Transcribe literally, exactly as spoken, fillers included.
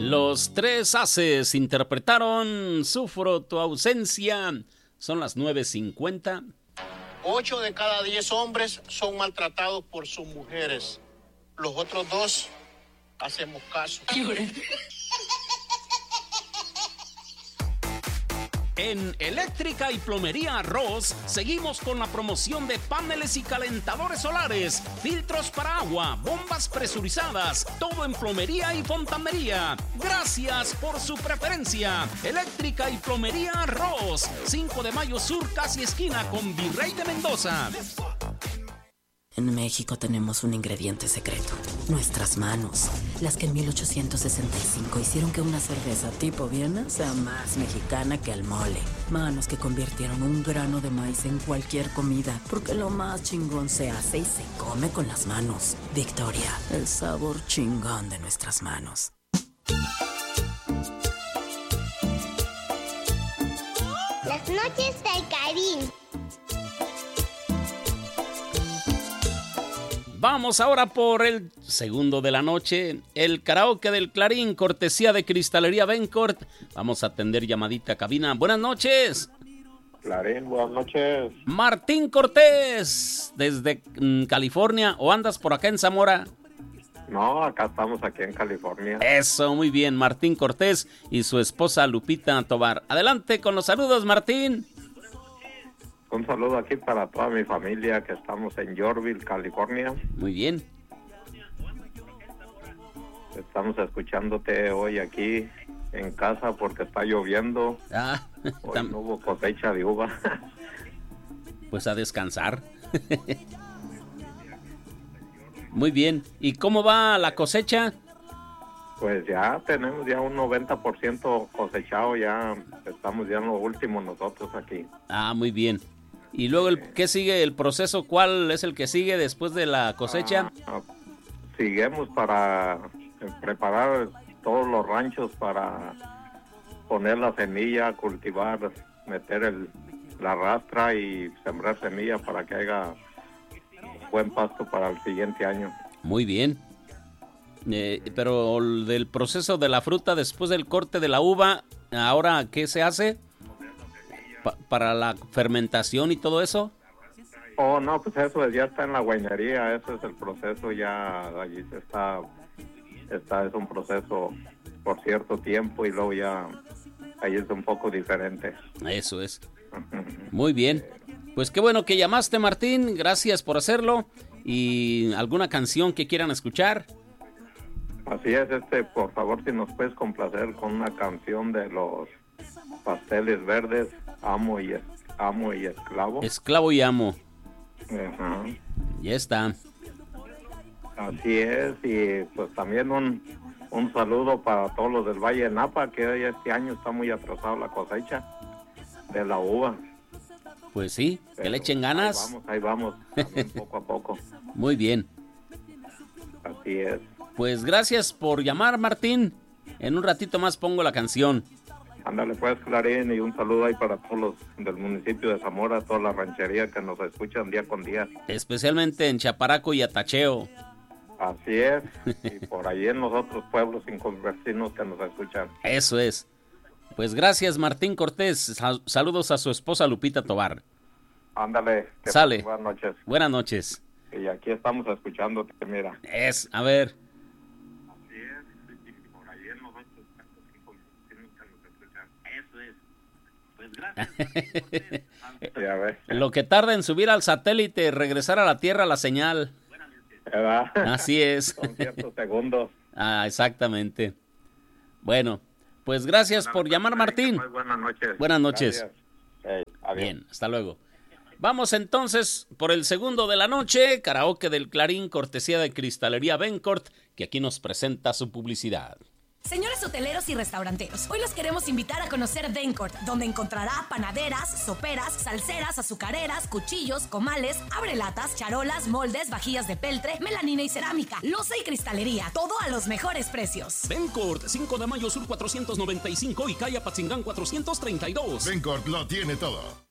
Los tres haces interpretaron Sufro tu ausencia. Son las nueve cincuenta. Ocho de cada diez hombres son maltratados por sus mujeres. Los otros dos hacemos caso. En Eléctrica y Plomería Arroz seguimos con la promoción de paneles y calentadores solares, filtros para agua, bombas presurizadas, todo en plomería y fontanería. Gracias por su preferencia. Eléctrica y Plomería Arroz, cinco de mayo Sur, casi esquina con Virrey de Mendoza. En México tenemos un ingrediente secreto, nuestras manos, las que en mil ochocientos sesenta y cinco hicieron que una cerveza tipo Viena sea más mexicana que el mole. Manos que convirtieron un grano de maíz en cualquier comida, porque lo más chingón se hace y se come con las manos. Victoria, el sabor chingón de nuestras manos. Las noches del Karim. Vamos ahora por el segundo de la noche, el karaoke del Clarín, cortesía de Cristalería Bencourt. Vamos a atender llamadita a cabina. Buenas noches. Clarín, buenas noches. Martín Cortés, desde mm, California, ¿o andas por acá en Zamora? No, acá estamos, aquí en California. Eso, muy bien, Martín Cortés y su esposa Lupita Tobar. Adelante con los saludos, Martín. Un saludo aquí para toda mi familia que estamos en Yorkville, California. Muy bien. Estamos escuchándote hoy aquí en casa porque está lloviendo. Ah, hoy no hubo cosecha de uva. Pues a descansar. Muy bien. ¿Y cómo va la cosecha? Pues ya tenemos ya un noventa por ciento cosechado, ya estamos ya en lo último nosotros aquí. Ah, muy bien. Y luego, el, ¿qué sigue el proceso? ¿Cuál es el que sigue después de la cosecha? Ah, seguimos para preparar todos los ranchos para poner la semilla, cultivar, meter el, la rastra y sembrar semilla para que haya buen pasto para el siguiente año. Muy bien. Eh, pero del proceso de la fruta después del corte de la uva, ¿ahora qué se hace? Pa- ¿Para la fermentación y todo eso? Oh, no, pues eso ya está en la guainería, ese es el proceso, ya allí se está, está, es un proceso por cierto tiempo y luego ya ahí es un poco diferente. Eso es. Muy bien. Pues qué bueno que llamaste, Martín, gracias por hacerlo. ¿Y alguna canción que quieran escuchar? Así es, este, por favor, si nos puedes complacer con una canción de los Pasteles Verdes, Amo y, es, amo y Esclavo. Esclavo y amo. Ajá. Ya está. Así es, y pues también un, un saludo para todos los del Valle de Napa, que hoy este año está muy atrasado la cosecha de la uva. Pues sí, que Pero le echen ganas. Ahí vamos, ahí vamos, también poco a poco. Muy bien. Así es. Pues gracias por llamar, Martín. En un ratito más pongo la canción. Ándale pues, Clarín, y un saludo ahí para todos los del municipio de Zamora, toda la ranchería que nos escuchan día con día. Especialmente en Chaparaco y Atacheo. Así es, y por ahí en los otros pueblos inconvertidos que nos escuchan. Eso es. Pues gracias, Martín Cortés. Sal- saludos a su esposa Lupita Tobar. Ándale. que Sale. Buenas noches. Buenas noches. Y aquí estamos escuchándote, mira. Es, a ver. Así es, y por ahí en los otros pueblos inconvertidos que nos escuchan. Eso es. Pues gracias. Ya ves. Lo que tarda en subir al satélite, regresar a la Tierra la señal. ¿Verdad? Así es. Son ciertos segundos. Ah, exactamente. Bueno, pues gracias por llamar, Martín. Muy buenas noches. Buenas noches. Gracias. Hey, adiós. Bien, hasta luego. Vamos entonces por el segundo de la noche, karaoke del Clarín, cortesía de Cristalería Bencourt, que aquí nos presenta su publicidad. Señores hoteleros y restauranteros, hoy los queremos invitar a conocer Bencourt, donde encontrará panaderas, soperas, salseras, azucareras, cuchillos, comales, abrelatas, charolas, moldes, vajillas de peltre, melanina y cerámica, loza y cristalería, todo a los mejores precios. Bencourt, cinco de mayo Sur cuatrocientos noventa y cinco y calle Apatzingán cuatrocientos treinta y dos. Bencourt lo tiene todo.